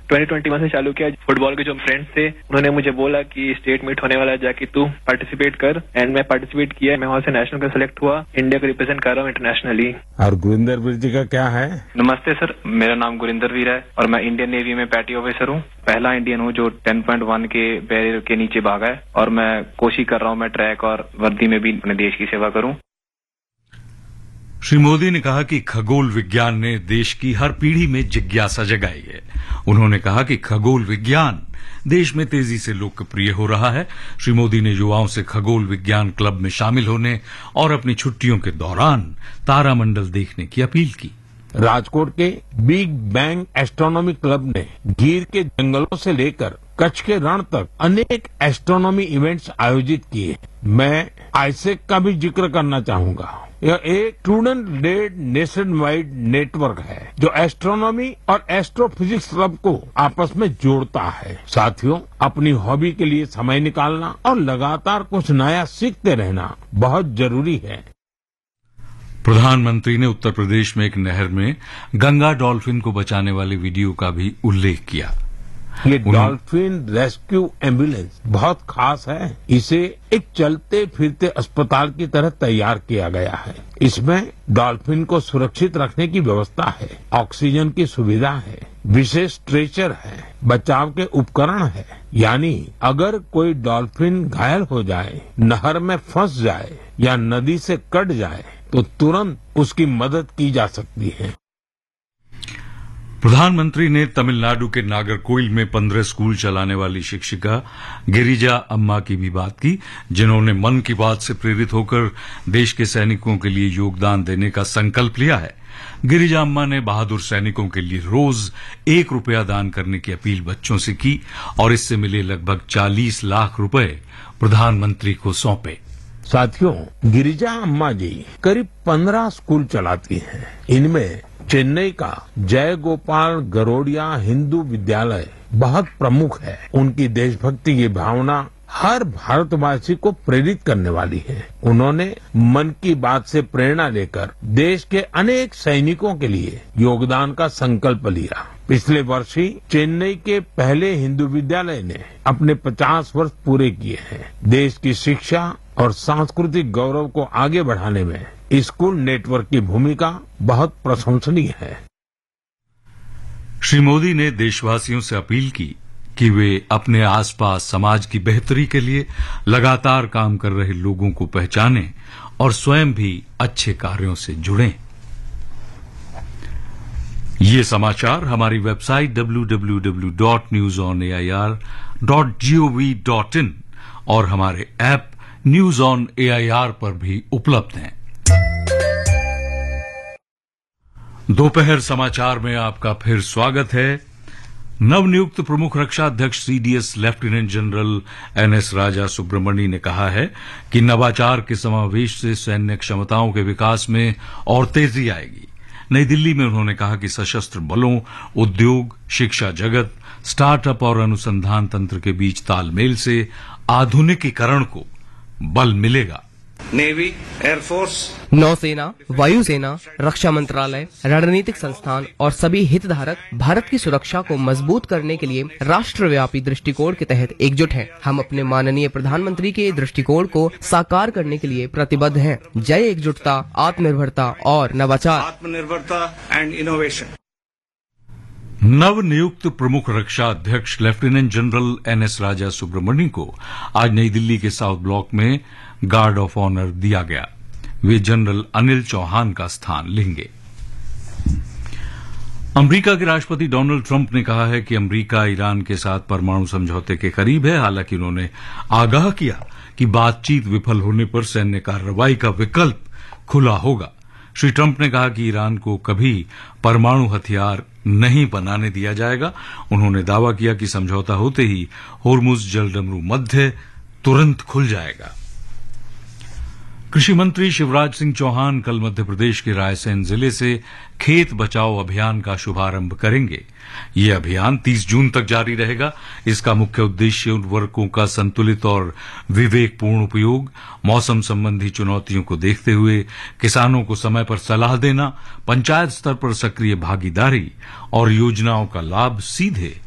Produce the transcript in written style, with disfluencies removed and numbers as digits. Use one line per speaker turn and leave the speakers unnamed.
2021 से चालू किया। फुटबॉल के जो फ्रेंड्स थे उन्होंने मुझे बोला कि स्टेट मीट होने वाला है, जाके तू पार्टिसिपेट कर। एंड मैं पार्टिसिपेट किया, मैं वहां से नेशनल का सिलेक्ट हुआ, इंडिया को रिप्रेजेंट कर रहा हूँ इंटरनेशनली।
और गुरिंदर वीर जी का क्या है?
नमस्ते सर, मेरा नाम गुरिंदर वीर है और मैं इंडियन नेवी में पैटी ऑफिसर हूँ। पहला इंडियन हूँ जो 10.1 के बैरियर के नीचे भागा है और मैं कोशिश कर रहा हूँ मैं ट्रैक और वर्दी में भी अपने देश की सेवा करूँ।
श्री मोदी ने कहा कि खगोल विज्ञान ने देश की हर पीढ़ी में जिज्ञासा जगाई है। उन्होंने कहा कि खगोल विज्ञान देश में तेजी से लोकप्रिय हो रहा है। श्री मोदी ने युवाओं से खगोल विज्ञान क्लब में शामिल होने और अपनी छुट्टियों के दौरान तारामंडल देखने की अपील की।
राजकोट के बिग बैंग एस्ट्रोनॉमी क्लब ने गिर के जंगलों से लेकर कच्छ के रण तक अनेक एस्ट्रोनॉमी इवेंट्स आयोजित किए। मैं आईसेक का भी जिक्र करना चाहूंगा। यह एक student lead nation wide network है जो एस्ट्रोनॉमी और एस्ट्रोफिजिक्स क्लब को आपस में जोड़ता है। साथियों, अपनी हॉबी के लिए समय निकालना और लगातार कुछ नया सीखते रहना बहुत जरूरी है।
प्रधानमंत्री ने उत्तर प्रदेश में एक नहर में गंगा डॉल्फिन को बचाने वाले वीडियो का भी उल्लेख किया।
ये डॉल्फिन रेस्क्यू एम्बुलेंस बहुत खास है। इसे एक चलते फिरते अस्पताल की तरह तैयार किया गया है। इसमें डॉल्फिन को सुरक्षित रखने की व्यवस्था है, ऑक्सीजन की सुविधा है, विशेष स्ट्रेचर है, बचाव के उपकरण है। यानी अगर कोई डॉल्फिन घायल हो जाए, नहर में फंस जाए या नदी से कट जाए तो तुरंत उसकी मदद की जा सकती है।
प्रधानमंत्री ने तमिलनाडु के नागरकोइल में 15 स्कूल चलाने वाली शिक्षिका गिरिजा अम्मा की भी बात की, जिन्होंने मन की बात से प्रेरित होकर देश के सैनिकों के लिए योगदान देने का संकल्प लिया है। गिरिजा अम्मा ने बहादुर सैनिकों के लिए रोज 1 रुपया दान करने की अपील बच्चों से की और इससे मिले लगभग 40 लाख रुपए प्रधानमंत्री को सौंपे।
साथियों, गिरिजा अम्मा जी करीब 15 स्कूल चलाती हैं। इनमें चेन्नई का जय गोपाल गरोडिया हिंदू विद्यालय बहुत प्रमुख है। उनकी देशभक्ति की भावना हर भारतवासी को प्रेरित करने वाली है। उन्होंने मन की बात से प्रेरणा लेकर देश के अनेक सैनिकों के लिए योगदान का संकल्प लिया। पिछले वर्ष ही चेन्नई के पहले हिंदू विद्यालय ने अपने 50 वर्ष पूरे किए हैं। देश की शिक्षा और सांस्कृतिक गौरव को आगे बढ़ाने में स्कूल नेटवर्क की भूमिका बहुत प्रशंसनीय है।
श्री मोदी ने देशवासियों से अपील की कि वे अपने आसपास समाज की बेहतरी के लिए लगातार काम कर रहे लोगों को पहचानें और स्वयं भी अच्छे कार्यों से जुड़ें। ये समाचार हमारी वेबसाइट www.newsonair.gov.in और हमारे ऐप न्यूज ऑन एआईआर पर भी उपलब्ध हैं। दोपहर समाचार में आपका फिर स्वागत है। नवनियुक्त प्रमुख रक्षा अध्यक्ष सीडीएस लेफ्टिनेंट जनरल एनएस राजा सुब्रमणी ने कहा है कि नवाचार के समावेश से सैन्य क्षमताओं के विकास में और तेजी आएगी। नई दिल्ली में उन्होंने कहा कि सशस्त्र बलों, उद्योग, शिक्षा जगत, स्टार्टअप और अनुसंधान तंत्र के बीच तालमेल से आधुनिकीकरण को बल मिलेगा।
नेवी, एयरफोर्स,
नौसेना, वायुसेना, रक्षा मंत्रालय, रणनीतिक संस्थान और सभी हितधारक भारत की सुरक्षा को मजबूत करने के लिए राष्ट्रव्यापी दृष्टिकोण के तहत एकजुट हैं। हम अपने माननीय प्रधानमंत्री के दृष्टिकोण को साकार करने के लिए प्रतिबद्ध हैं। जय एकजुटता, आत्मनिर्भरता और नवाचार।
आत्मनिर्भरता एंड इनोवेशन।
नवनियुक्त प्रमुख रक्षा अध्यक्ष लेफ्टिनेंट जनरल एनएस राजा सुब्रमणी को आज नई दिल्ली के साउथ ब्लॉक में गार्ड ऑफ ऑनर दिया गया। वे जनरल अनिल चौहान का स्थान लेंगे। अमेरिका के राष्ट्रपति डोनाल्ड ट्रंप ने कहा है कि अमेरिका ईरान के साथ परमाणु समझौते के करीब है। हालांकि उन्होंने आगाह किया कि बातचीत विफल होने पर सैन्य कार्रवाई का विकल्प खुला होगा। श्री ट्रंप ने कहा कि ईरान को कभी परमाणु हथियार नहीं बनाने दिया जाएगा। उन्होंने दावा किया कि समझौता होते ही होर्मुज जलडमरू मध्य तुरंत खुल जाएगा। कृषि मंत्री शिवराज सिंह चौहान कल मध्य प्रदेश के रायसेन जिले से खेत बचाओ अभियान का शुभारंभ करेंगे। ये अभियान 30 जून तक जारी रहेगा। इसका मुख्य उद्देश्य उर्वरकों का संतुलित और विवेकपूर्ण उपयोग, मौसम संबंधी चुनौतियों को देखते हुए किसानों को समय पर सलाह देना, पंचायत स्तर पर सक्रिय भागीदारी और योजनाओं का लाभ सीधे